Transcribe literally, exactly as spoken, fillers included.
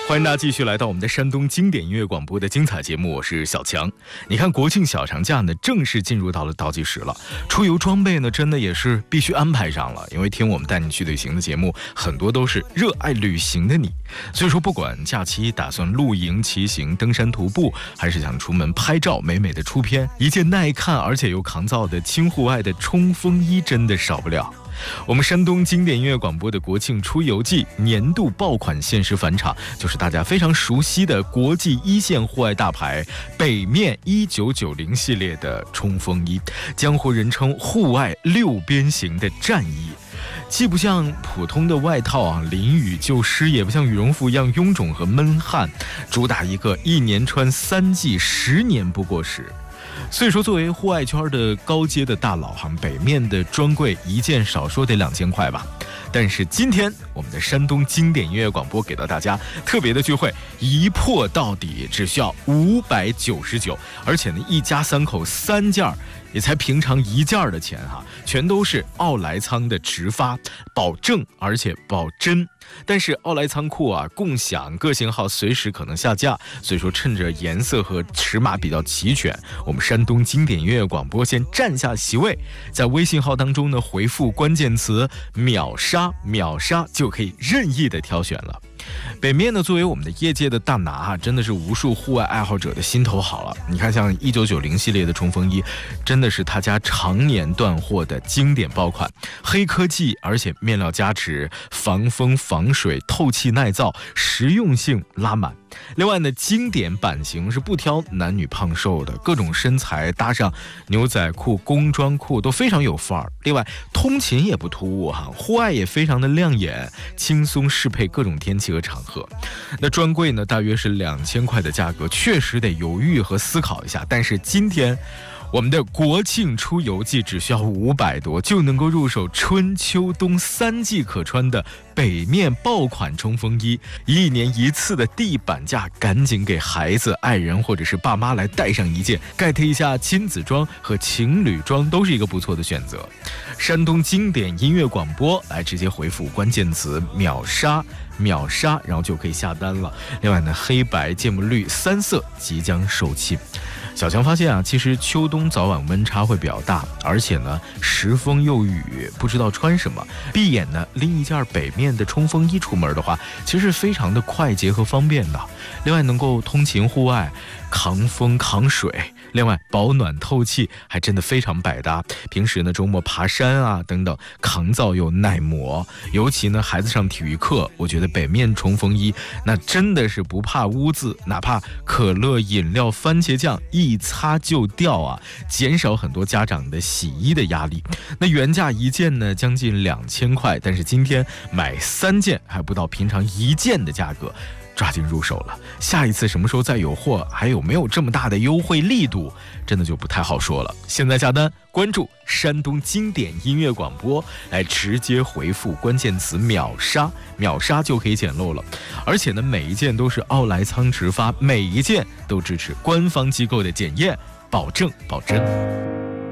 欢迎大家继续来到我们的山东经典音乐广播的精彩节目，我是小强。你看国庆小长假呢，正式进入到了倒计时了，出游装备呢，真的也是必须安排上了，因为听我们带你去旅行的节目，很多都是热爱旅行的你。所以说，不管假期打算露营、骑行、登山、徒步，还是想出门拍照美美的出片，一件耐看而且又抗造的轻户外的冲锋衣真的少不了。我们山东经典音乐广播的国庆出游季年度爆款限时返场，就是大家非常熟悉的国际一线户外大牌北面一九九零系列的冲锋衣，江湖人称户外六边形的战衣。既不像普通的外套啊淋雨就湿，也不像羽绒服一样臃肿和闷汗，主打一个一年穿三季，十年不过时。所以说，作为户外圈的高阶的大佬哈，北面的专柜一件少说得两千块吧。但是今天我们的山东经典音乐广播给到大家特别的聚会，一破到底，只需要五百九十九，而且呢，一家三口三件也才平常一件的钱哈，全都是奥莱仓的直发，保证而且保真。但是奥莱仓库啊，共享各型号随时可能下架，所以说趁着颜色和尺码比较齐全，我们山东经典音乐广播先占下席位，在微信号当中呢回复关键词秒杀秒杀就可以任意的挑选了。北面呢，作为我们的业界的大拿啊，真的是无数户外爱好者的心头好了。你看，像一九九零系列的冲锋衣，真的是他家常年断货的经典爆款，黑科技，而且面料加持，防风防水，透气耐造，实用性拉满。另外呢，经典版型是不挑男女胖瘦的，各种身材搭上牛仔裤、工装裤都非常有范儿。另外，通勤也不突兀哈，户外也非常的亮眼，轻松适配各种天气和场合。那专柜呢，大约是两千块的价格，确实得犹豫和思考一下。但是今天我们的国庆出游季只需要五百多，就能够入手春秋冬三季可穿的北面爆款冲锋衣，一年一次的地板价，赶紧给孩子、爱人或者是爸妈来带上一件，get一下亲子装和情侣装都是一个不错的选择。山东经典音乐广播，来直接回复关键词秒杀秒杀，然后就可以下单了。另外呢，黑白芥末绿三色即将售罄。小强发现啊，其实秋冬早晚温差会比较大，而且呢时风又雨，不知道穿什么，闭眼呢拎一件北面的冲锋衣出门的话，其实非常的快捷和方便的。另外能够通勤户外，抗风抗水，另外保暖透气，还真的非常百搭。平时呢周末爬山啊等等，抗造又耐磨。尤其呢孩子上体育课，我觉得北面冲锋衣那真的是不怕污渍，哪怕可乐饮料番茄酱一擦就掉啊，减少很多家长的洗衣的压力。那原价一件呢将近两千块，但是今天买三件还不到平常一件的价格，抓紧入手了。下一次什么时候再有货，还有没有这么大的优惠力度，真的就不太好说了。现在下单，关注山东经典音乐广播，来直接回复关键词秒杀秒杀就可以捡漏了。而且呢，每一件都是奥莱仓直发，每一件都支持官方机构的检验，保证保真。